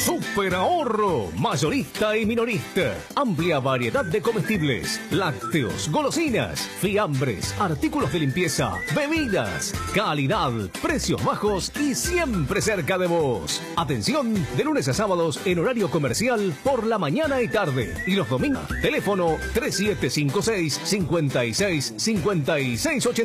Super ahorro, mayorista y minorista. Amplia variedad de comestibles, lácteos, golosinas, fiambres, artículos de limpieza, bebidas. Calidad, precios bajos y siempre cerca de vos. Atención, de lunes a sábados en horario comercial por la mañana y tarde. Y los domingos, teléfono 3756 56 56 80.